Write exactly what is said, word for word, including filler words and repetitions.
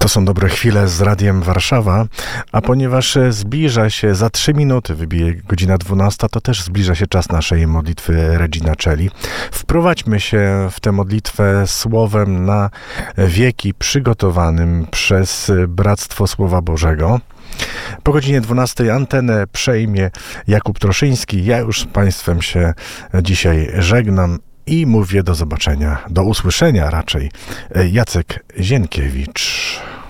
To są dobre chwile z Radiem Warszawa, a ponieważ zbliża się za trzy minuty, wybije godzina dwunasta, to też zbliża się czas naszej modlitwy Regina Coeli. Wprowadźmy się w tę modlitwę słowem na wieki przygotowanym przez Bractwo Słowa Bożego. Po godzinie dwunastej antenę przejmie Jakub Troszyński. Ja już z Państwem się dzisiaj żegnam i mówię do zobaczenia, do usłyszenia raczej. Jacek Zienkiewicz.